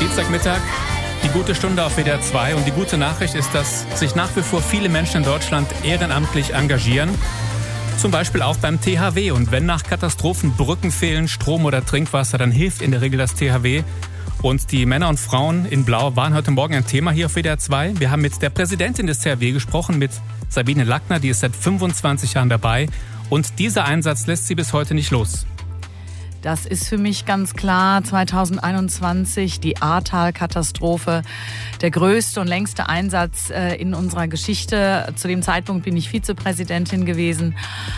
Dienstagmittag, die gute Stunde auf WDR 2 und die gute Nachricht ist, dass sich nach wie vor viele Menschen in Deutschland ehrenamtlich engagieren. Zum Beispiel auch beim THW. Und wenn nach Katastrophen Brücken fehlen, Strom oder Trinkwasser, dann hilft in der Regel das THW. Und die Männer und Frauen in Blau waren heute Morgen ein Thema hier auf WDR 2. Wir haben mit der Präsidentin des THW gesprochen, mit Sabine Lackner, die ist seit 25 Jahren dabei. Und dieser Einsatz lässt sie bis heute nicht los. Das ist für mich ganz klar 2021, die Ahrtal-Katastrophe, der größte und längste Einsatz in unserer Geschichte. Zu dem Zeitpunkt bin ich Vizepräsidentin gewesen.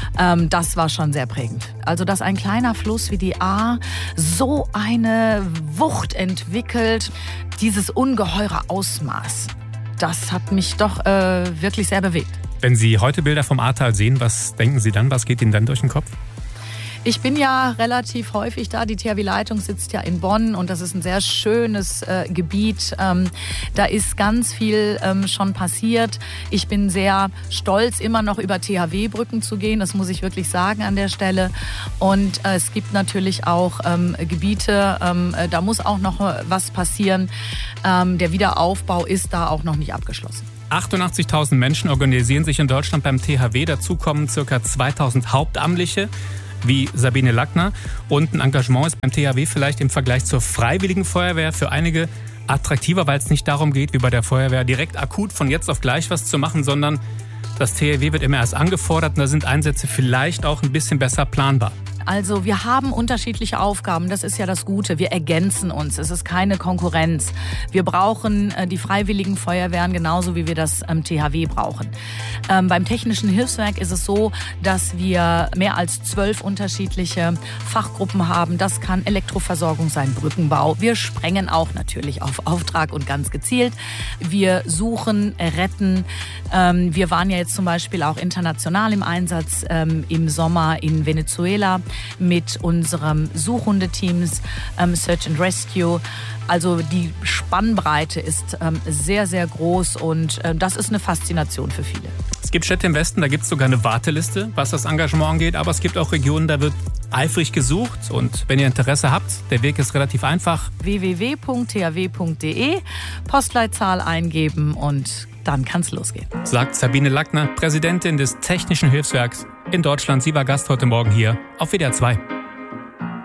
Das war schon sehr prägend. Also, dass ein kleiner Fluss wie die Ahr so eine Wucht entwickelt, dieses ungeheure Ausmaß, das hat mich doch wirklich sehr bewegt. Wenn Sie heute Bilder vom Ahrtal sehen, was denken Sie dann? Was geht Ihnen dann durch den Kopf? Ich bin ja relativ häufig da. Die THW-Leitung sitzt ja in Bonn und das ist ein sehr schönes Gebiet. Da ist ganz viel schon passiert. Ich bin sehr stolz, immer noch über THW-Brücken zu gehen. Das muss ich wirklich sagen an der Stelle. Und es gibt natürlich auch Gebiete, da muss auch noch was passieren. Der Wiederaufbau ist da auch noch nicht abgeschlossen. 88.000 Menschen organisieren sich in Deutschland beim THW. Dazu kommen ca. 2.000 Hauptamtliche wie Sabine Lackner. Und ein Engagement ist beim THW vielleicht im Vergleich zur Freiwilligen Feuerwehr für einige attraktiver, weil es nicht darum geht, wie bei der Feuerwehr, direkt akut von jetzt auf gleich was zu machen, sondern das THW wird immer erst angefordert und da sind Einsätze vielleicht auch ein bisschen besser planbar. Also wir haben unterschiedliche Aufgaben, das ist ja das Gute. Wir ergänzen uns, es ist keine Konkurrenz. Wir brauchen die Freiwilligen Feuerwehren genauso, wie wir das THW brauchen. Beim Technischen Hilfswerk ist es so, dass wir mehr als 12 unterschiedliche Fachgruppen haben. Das kann Elektroversorgung sein, Brückenbau. Wir sprengen auch natürlich auf Auftrag und ganz gezielt. Wir suchen, retten. Wir waren ja jetzt zum Beispiel auch international im Einsatz im Sommer in Venezuela mit unserem Suchhundeteams Search and Rescue. Also die Spannbreite ist sehr, sehr groß und das ist eine Faszination für viele. Es gibt Städte im Westen, da gibt es sogar eine Warteliste, was das Engagement angeht. Aber es gibt auch Regionen, da wird eifrig gesucht. Und wenn ihr Interesse habt, der Weg ist relativ einfach. www.thw.de, Postleitzahl eingeben und dann kann es losgehen. Sagt Sabine Lackner, Präsidentin des Technischen Hilfswerks in Deutschland. Sie war Gast heute Morgen hier auf WDR 2.